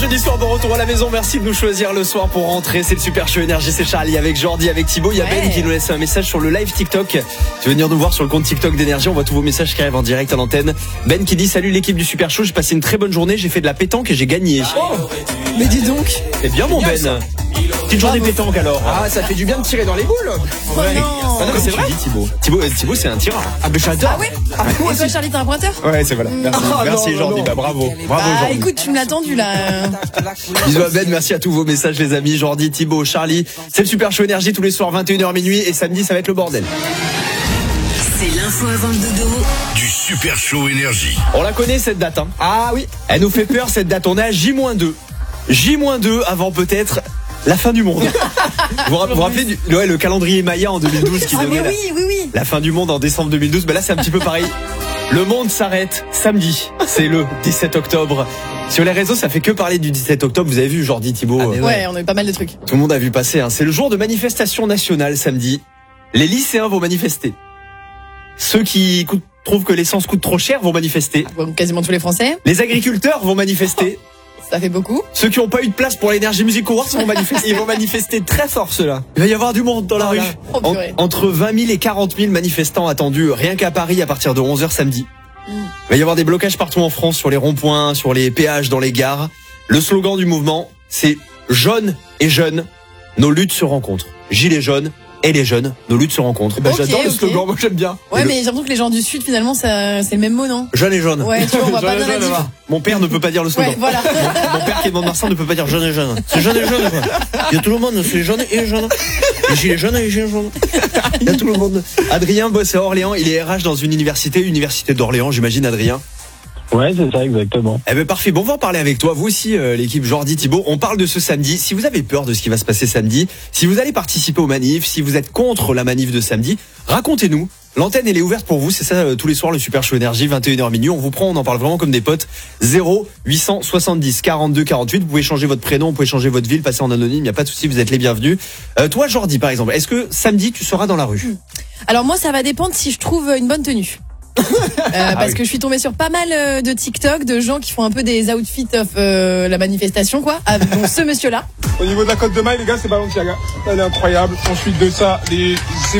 Vendredi soir de retour à la maison, merci de nous choisir le soir pour rentrer. C'est le Super Show Énergie, c'est Charlie avec Jordi, avec Thibaut. Il y a Ben qui nous laisse un message sur le live TikTok. Tu veux venir nous voir sur le compte TikTok d'Énergie, on voit tous vos messages qui arrivent en direct à l'antenne. Ben qui dit: salut l'équipe du Super Show, j'ai passé une très bonne journée, j'ai fait de la pétanque et j'ai gagné. Oh, mais dis donc. C'est bien mon Ben. Petite journée pétanque alors. Ah, ça fait du bien de tirer dans les boules. Ouais. non. Ah non, mais c'est vrai. Thibaut c'est un tireur. Ah, mais j'adore. Ah ouais. Et toi, Charlie, t'es un pointeur? Ouais, c'est voilà. Merci, merci non, Jordi. non. Bah bravo. Bravo Bah Jordi. écoute, tu me l'as tendu là. Bisous à Ben, merci à tous vos messages les amis, Jordi, Thibaut, Charlie. C'est le Super Show Énergie tous les soirs 21h minuit et samedi ça va être le bordel. C'est l'info avant le dodo du Super Show Énergie. On la connaît cette date hein. Ah oui. Elle nous fait peur cette date, on est à J-2. J-2 avant peut-être la fin du monde. Vous vous rappelez le calendrier Maya en 2012 qui Ah donnait mais oui. la fin du monde en décembre 2012. Là c'est un petit peu pareil. Le monde s'arrête samedi, c'est le 17 octobre. Sur les réseaux, ça fait que parler du 17 octobre. Vous avez vu Jordi, Thibaut? Ouais, on a eu pas mal de trucs. Tout le monde a vu passer. C'est le jour de manifestation nationale samedi. Les lycéens vont manifester. Ceux qui trouvent que l'essence coûte trop cher vont manifester. Bon, quasiment tous les Français. Les agriculteurs vont manifester. Ça fait beaucoup. Ceux qui n'ont pas eu de place pour l'Energy Music Awards vont manifester. Ils vont manifester très fort ceux-là. Il va y avoir du monde dans la rue. Oh, purée. Entre 20 000 et 40 000 manifestants attendus rien qu'à Paris à partir de 11h samedi. Il va y avoir des blocages partout en France, sur les ronds-points, sur les péages, dans les gares. Le slogan du mouvement, c'est « Jaunes et jeunes, nos luttes se rencontrent ». Gilets jaunes et les jeunes, nos luttes se rencontrent. Ok, J'adore le ok. slogan, moi j'aime bien. Ouais, mais j'ai l'impression que les gens du Sud, finalement, c'est le même mot, non? Jeunes et jaunes. Ouais, tu vois, on voit pas bien la diff. Mon père ne peut pas dire le slogan. Ouais, voilà. Mon père qui est de Mont-de-Marsan ne peut pas dire jeune et jeune. C'est jeune et jeune. Quoi. Il y a tout le monde, c'est jeune et jeune. Les gilets jaunes et les gilets jaunes. Il y a tout le monde. Adrien bosse à Orléans, il est RH dans une université d'Orléans, j'imagine Adrien. Ouais, c'est ça, exactement. Eh ben parfait, bon, on va en parler avec toi. Vous aussi, l'équipe Jordi, Thibaut, on parle de ce samedi. Si vous avez peur de ce qui va se passer samedi, si vous allez participer aux manifs, si vous êtes contre la manif de samedi, racontez-nous. L'antenne, elle est ouverte pour vous, c'est ça, tous les soirs, le Super Show Énergie, 21h minuit. On vous prend, on en parle vraiment comme des potes. 0870 42 48. Vous pouvez changer votre prénom, vous pouvez changer votre ville, passer en anonyme, il n'y a pas de souci, vous êtes les bienvenus. Toi, Jordi, par exemple, est-ce que samedi, tu seras dans la rue? Alors moi, ça va dépendre si je trouve une bonne tenue. Parce que je suis tombée sur pas mal de TikTok de gens qui font un peu des outfits of la manifestation, quoi. Dont ce monsieur-là. Au niveau de la Côte de Maille, les gars, c'est Balenciaga. Elle est incroyable. Ensuite de ça, les